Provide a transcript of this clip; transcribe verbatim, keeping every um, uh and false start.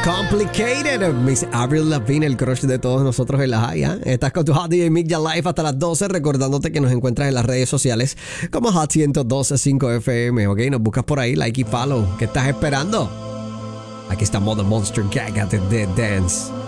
Complicated. Miss Avril Lavigne, el crush de todos nosotros en la high. ¿eh? Estás con tu Hot D J Mick Ya Live hasta las doce, recordándote que nos encuentras en las redes sociales como Hot ciento doce punto cinco F M, ¿ok? Nos buscas por ahí, like y follow. ¿Qué estás esperando? Aquí está Mother Monster Gaga de Dead Dance.